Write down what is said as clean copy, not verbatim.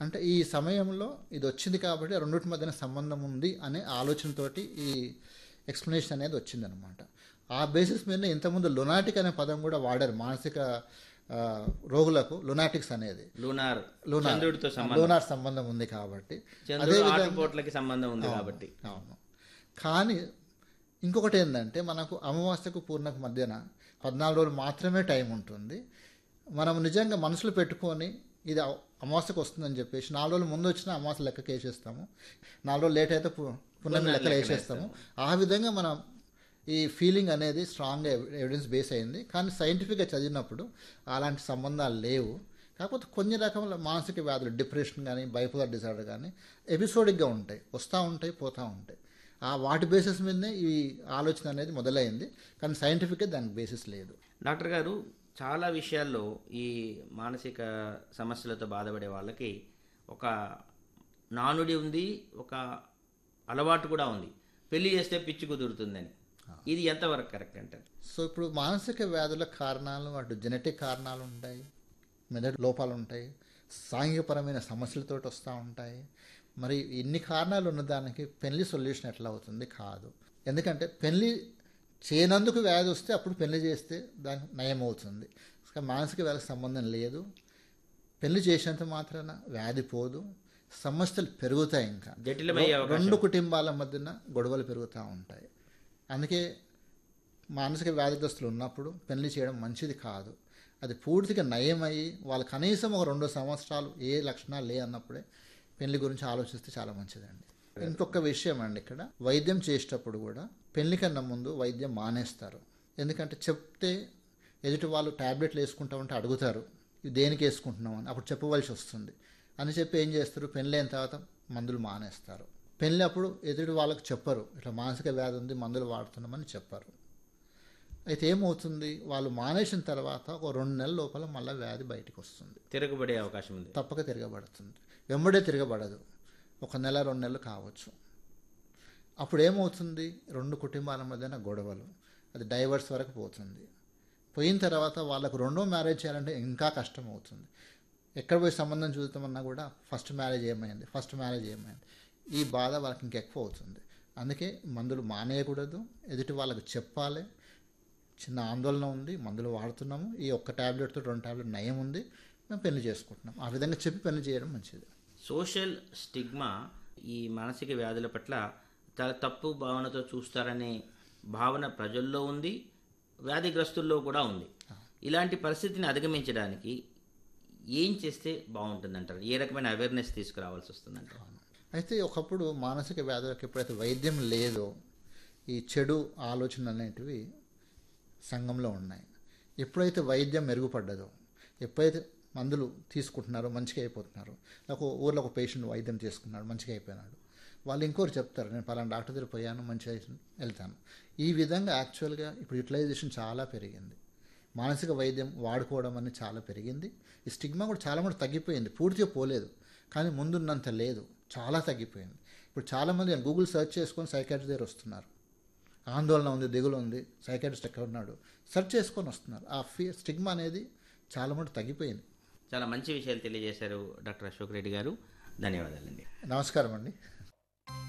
అంటే ఈ సమయంలో ఇది వచ్చింది కాబట్టి రెండింటి మధ్యన సంబంధం ఉంది అనే ఆలోచనతోటి ఈ ఎక్స్ప్లెనేషన్ అనేది వచ్చిందనమాట. ఆ బేసిస్ మీద ఇంతకుముందు లునాటిక్ అనే పదం కూడా వాడారు మానసిక రోగులకు. లునాటిక్స్ అనేది లూనార్ సంబంధం ఉంది కాబట్టి, అదేవిధంగా సంబంధం ఉంది కాబట్టి. అవును. కానీ ఇంకొకటి ఏంటంటే మనకు అమావాస్యకు పూర్ణకు మధ్యన 14 రోజులు మాత్రమే టైం ఉంటుంది. మనం నిజంగా మనసులో పెట్టుకొని ఇది అమావాస్యకు వస్తుందని చెప్పేసి 4 రోజులు ముందు వచ్చినా అమావాస్య లెక్కకి వేసేస్తాము, 4 రోజులు లేట్ అయితే పున్నమి లెక్కలు వేసేస్తాము. ఆ విధంగా మనం ఈ ఫీలింగ్ అనేది స్ట్రాంగ్గా ఎవిడెన్స్ బేస్ అయింది. కానీ సైంటిఫిక్గా చదివినప్పుడు అలాంటి సంబంధాలు లేవు. కాకపోతే కొన్ని రకముల మానసిక వ్యాధులు, డిప్రెషన్ కానీ బైపోలర్ డిసార్డర్ కానీ ఎపిసోడిక్గా ఉంటాయి, వస్తూ ఉంటాయి, పోతూ ఉంటాయి. వాటి బేసిస్ మీదనే ఈ ఆలోచన అనేది మొదలైంది. కానీ సైంటిఫిక్గా దానికి బేసిస్ లేదు. డాక్టర్ గారు, చాలా విషయాల్లో ఈ మానసిక సమస్యలతో బాధపడే వాళ్ళకి ఒక నానుడి ఉంది, ఒక అలవాటు కూడా ఉంది, పెళ్లి చేస్తే పిచ్చి కుదురుతుందని. ఇది ఎంతవరకు కరెక్ట్ అంటారు? సో ఇప్పుడు మానసిక వ్యాధుల కారణాలు అటు జెనెటిక్ కారణాలు ఉంటాయి, మెదడు లోపాలు ఉంటాయి, సాంఘికపరమైన సమస్యలతో వస్తూ ఉంటాయి. మరి ఇన్ని కారణాలు ఉన్నదానికి పెళ్లి సొల్యూషన్ ఎట్లా అవుతుంది? కాదు. ఎందుకంటే పెళ్లి చేయనందుకు వ్యాధి వస్తే అప్పుడు పెళ్లి చేస్తే దానికి నయం అవుతుంది. మానసిక వ్యాధికి సంబంధం లేదు. పెళ్లి చేసేంత మాత్రాన వ్యాధి పోదు, సమస్యలు పెరుగుతాయి. ఇంకా రెండు కుటుంబాల మధ్యన గొడవలు పెరుగుతూ ఉంటాయి. అందుకే మానసిక వ్యాధిగ్రస్తులు ఉన్నప్పుడు పెళ్లి చేయడం మంచిది కాదు. అది పూర్తిగా నయమయ్యి వాళ్ళు కనీసం ఒక 2 సంవత్సరాలు ఏ లక్షణాలు లే అన్నప్పుడే పెళ్లి గురించి ఆలోచిస్తే చాలా మంచిదండి. ఇంకొక విషయం అండి, ఇక్కడ వైద్యం చేసేటప్పుడు కూడా పెళ్లి కన్నా ముందు వైద్యం మానేస్తారు. ఎందుకంటే చెప్తే ఎదుటి వాళ్ళు ట్యాబ్లెట్లు వేసుకుంటామంటే అడుగుతారు, ఇవి దేనికి వేసుకుంటున్నాం అని. అప్పుడు చెప్పవలసి వస్తుంది అని చెప్పి ఏం చేస్తారు, పెళ్ళి అయిన తర్వాత మందులు మానేస్తారు. పెళ్ళి అప్పుడు ఎదుటి వాళ్ళకి చెప్పరు, ఇట్లా మానసిక వ్యాధి ఉంది మందులు వాడుతున్నామని చెప్పరు. అయితే ఏమవుతుంది, వాళ్ళు మానేసిన తర్వాత ఒక 2 నెలల లోపల మళ్ళీ వ్యాధి బయటకు వస్తుంది, తిరగబడే అవకాశం ఉంది. తప్పక తిరగబడుతుంది. వెంబడే తిరగబడదు, 1 నెల 2 నెలలు కావచ్చు. అప్పుడు ఏమవుతుంది, 2 కుటుంబాల మధ్యన గొడవలు, అది డైవర్స్ వరకు పోతుంది. పోయిన తర్వాత వాళ్ళకు 2వ మ్యారేజ్ చేయాలంటే ఇంకా కష్టం అవుతుంది. ఎక్కడ పోయి సంబంధం చూద్దామన్నా కూడా ఫస్ట్ మ్యారేజ్ ఏమైంది, ఈ బాధ వాళ్ళకి ఇంకెక్కువ అవుతుంది. అందుకే మందులు మానేయకూడదు, ఎదుటి వాళ్ళకి చెప్పాలి, చిన్న ఆందోళన ఉంది, మందులు వాడుతున్నాము, ఈ 1 ట్యాబ్లెట్తో 2 ట్యాబ్లెట్ నయం ఉంది, మేము పెళ్లి చేసుకుంటున్నాం, ఆ విధంగా చెప్పి పెళ్లి చేయడం మంచిది. సోషల్ స్టిగ్మా ఈ మానసిక వ్యాధుల పట్ల చాలా తప్పు భావనతో చూస్తారనే భావన ప్రజల్లో ఉంది, వ్యాధిగ్రస్తుల్లో కూడా ఉంది. ఇలాంటి పరిస్థితిని అధిగమించడానికి ఏం చేస్తే బాగుంటుందంటారు? ఏ రకమైన అవేర్నెస్ తీసుకురావాల్సి వస్తుందంటారు? అయితే ఒకప్పుడు మానసిక వ్యాధులకు ఎప్పుడైతే వైద్యం లేదో ఈ చెడు ఆలోచనలు అనేటివి సంఘంలో ఉన్నాయి. ఎప్పుడైతే వైద్యం మెరుగుపడ్డదో, ఎప్పుడైతే మందులు తీసుకుంటున్నారో మంచిగా అయిపోతున్నారు, ఒక ఊర్లో ఒక పేషెంట్ వైద్యం చేసుకున్నాడు మంచిగా అయిపోయినాడు, వాళ్ళు ఇంకోరు చెప్తారు నేను పలానా డాక్టర్ దగ్గర పోయాను మంచిగా వెళ్తాను. ఈ విధంగా యాక్చువల్గా ఇప్పుడు యూటిలైజేషన్ చాలా పెరిగింది, మానసిక వైద్యం వాడుకోవడం అనేది చాలా పెరిగింది. ఈ స్టిగ్మా కూడా చాలా మంది తగ్గిపోయింది, పూర్తిగా పోలేదు కానీ ముందున్నంత లేదు, చాలా తగ్గిపోయింది. ఇప్పుడు చాలామంది గూగుల్ సెర్చ్ చేసుకొని సైకాట్రిస్ట్ దగ్గర వస్తున్నారు, ఆందోళన ఉంది, దిగులు ఉంది, సైకాట్రిస్ట్ ఎక్కడ ఉన్నాడు సెర్చ్ చేసుకొని వస్తున్నారు. ఆ స్టిగ్మా అనేది చాలా మటుకు తగ్గిపోయింది. చాలా మంచి విషయాలు తెలియజేశారు డాక్టర్ అశోక్ రెడ్డి గారు. ధన్యవాదాలండి. నమస్కారం అండి.